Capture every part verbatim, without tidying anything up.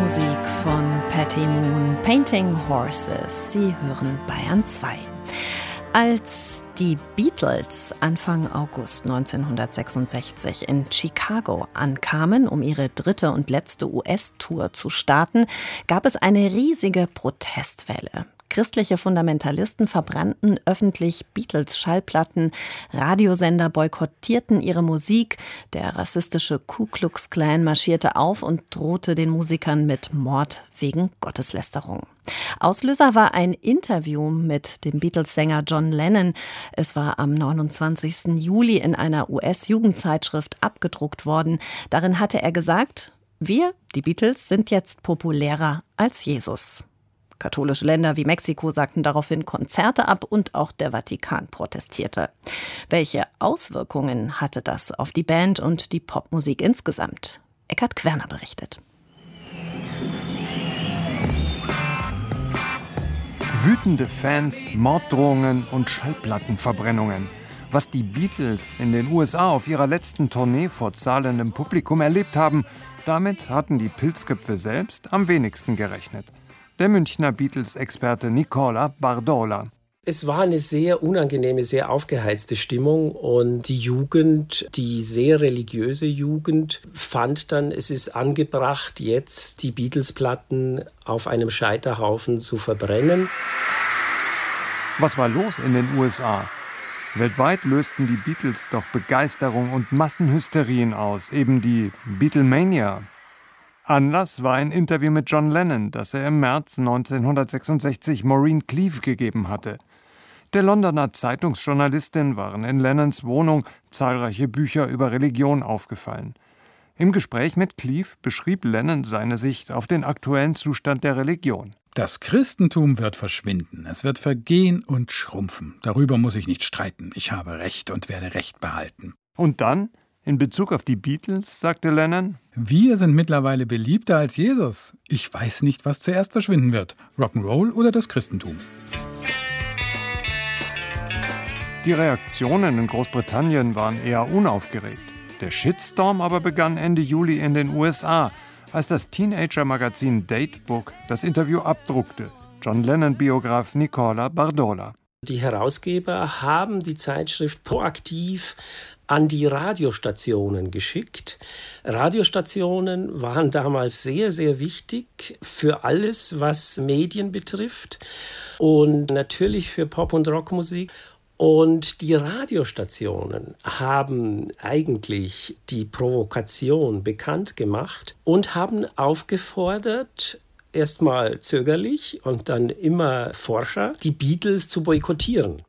Musik von Patty Moon, Painting Horses. Sie hören Bayern zwei. Als die Beatles Anfang August neunzehnhundertsechsundsechzig in Chicago ankamen, um ihre dritte und letzte U S-Tour zu starten, gab es eine riesige Protestwelle. Christliche Fundamentalisten verbrannten öffentlich Beatles-Schallplatten, Radiosender boykottierten ihre Musik, der rassistische Ku Klux Klan marschierte auf und drohte den Musikern mit Mord wegen Gotteslästerung. Auslöser war ein Interview mit dem Beatles-Sänger John Lennon. Es war am neunundzwanzigsten Juli in einer U S-Jugendzeitschrift abgedruckt worden. Darin hatte er gesagt: Wir, die Beatles, sind jetzt populärer als Jesus. Katholische Länder wie Mexiko sagten daraufhin Konzerte ab und auch der Vatikan protestierte. Welche Auswirkungen hatte das auf die Band und die Popmusik insgesamt? Eckhard Querner berichtet. Wütende Fans, Morddrohungen und Schallplattenverbrennungen. Was die Beatles in den U S A auf ihrer letzten Tournee vor zahlendem Publikum erlebt haben, damit hatten die Pilzköpfe selbst am wenigsten gerechnet. Der Münchner Beatles-Experte Nicola Bardola. Es war eine sehr unangenehme, sehr aufgeheizte Stimmung und die Jugend, die sehr religiöse Jugend, fand dann, es ist angebracht, jetzt die Beatles-Platten auf einem Scheiterhaufen zu verbrennen. Was war los in den U S A? Weltweit lösten die Beatles doch Begeisterung und Massenhysterien aus, eben die Beatlemania. Anlass war ein Interview mit John Lennon, das er im März neunzehnhundertsechsundsechzig Maureen Cleave gegeben hatte. Der Londoner Zeitungsjournalistin waren in Lennons Wohnung zahlreiche Bücher über Religion aufgefallen. Im Gespräch mit Cleave beschrieb Lennon seine Sicht auf den aktuellen Zustand der Religion. Das Christentum wird verschwinden, es wird vergehen und schrumpfen. Darüber muss ich nicht streiten. Ich habe Recht und werde Recht behalten. Und dann? In Bezug auf die Beatles, sagte Lennon: Wir sind mittlerweile beliebter als Jesus. Ich weiß nicht, was zuerst verschwinden wird. Rock'n'Roll oder das Christentum. Die Reaktionen in Großbritannien waren eher unaufgeregt. Der Shitstorm aber begann Ende Juli in den U S A, als das Teenager-Magazin Datebook das Interview abdruckte. John Lennon-Biograf Nicola Bardola. Die Herausgeber haben die Zeitschrift proaktiv an die Radiostationen geschickt. Radiostationen waren damals sehr, sehr wichtig für alles, was Medien betrifft und natürlich für Pop- und Rockmusik. Und die Radiostationen haben eigentlich die Provokation bekannt gemacht und haben aufgefordert, erstmal zögerlich und dann immer forscher, die Beatles zu boykottieren.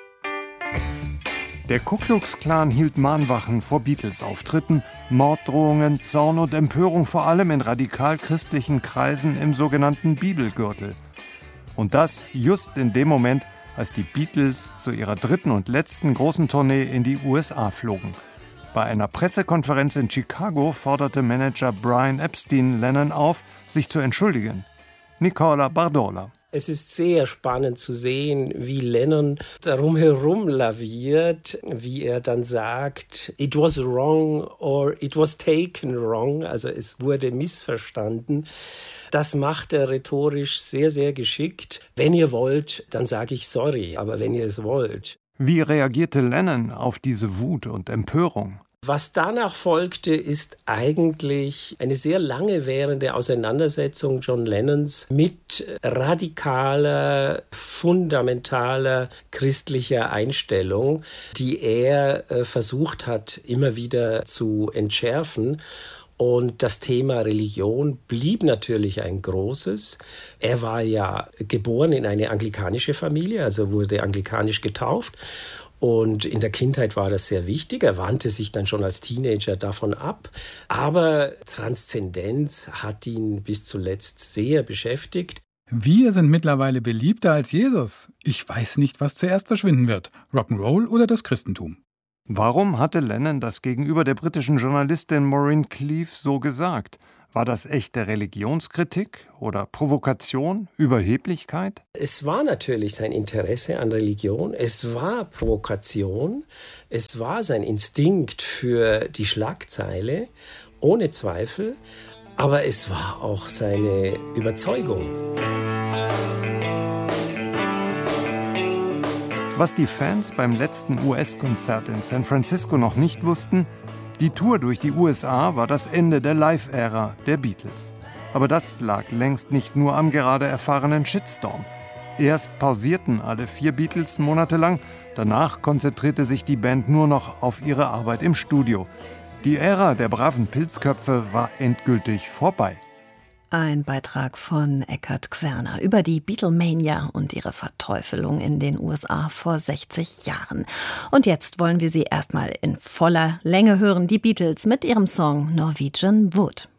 Der Ku Klux Klan hielt Mahnwachen vor Beatles-Auftritten, Morddrohungen, Zorn und Empörung vor allem in radikal-christlichen Kreisen im sogenannten Bibelgürtel. Und das just in dem Moment, als die Beatles zu ihrer dritten und letzten großen Tournee in die U S A flogen. Bei einer Pressekonferenz in Chicago forderte Manager Brian Epstein Lennon auf, sich zu entschuldigen. Nicola Bardola. Es ist sehr spannend zu sehen, wie Lennon darum herum laviert, wie er dann sagt, it was wrong or it was taken wrong, also es wurde missverstanden. Das macht er rhetorisch sehr, sehr geschickt. Wenn ihr wollt, dann sage ich sorry, aber wenn ihr es wollt. Wie reagierte Lennon auf diese Wut und Empörung? Was danach folgte, ist eigentlich eine sehr lange währende Auseinandersetzung John Lennons mit radikaler, fundamentaler christlicher Einstellung, die er äh, versucht hat, immer wieder zu entschärfen. Und das Thema Religion blieb natürlich ein großes. Er war ja geboren in eine anglikanische Familie, also wurde anglikanisch getauft. Und in der Kindheit war das sehr wichtig. Er wandte sich dann schon als Teenager davon ab. Aber Transzendenz hat ihn bis zuletzt sehr beschäftigt. Wir sind mittlerweile beliebter als Jesus. Ich weiß nicht, was zuerst verschwinden wird. Rock'n'Roll oder das Christentum. Warum hatte Lennon das gegenüber der britischen Journalistin Maureen Cleave so gesagt? War das echte Religionskritik oder Provokation, Überheblichkeit? Es war natürlich sein Interesse an Religion, es war Provokation, es war sein Instinkt für die Schlagzeile, ohne Zweifel. aber es war auch seine Überzeugung. Was die Fans beim letzten U S-Konzert in San Francisco noch nicht wussten, die Tour durch die U S A war das Ende der Live-Ära der Beatles. Aber das lag längst nicht nur am gerade erfahrenen Shitstorm. Erst pausierten alle vier Beatles monatelang, danach konzentrierte sich die Band nur noch auf ihre Arbeit im Studio. Die Ära der braven Pilzköpfe war endgültig vorbei. Ein Beitrag von Eckhard Querner über die Beatlemania und ihre Verteufelung in den U S A vor sechzig Jahren. Und jetzt wollen wir sie erstmal in voller Länge hören, die Beatles mit ihrem Song Norwegian Wood.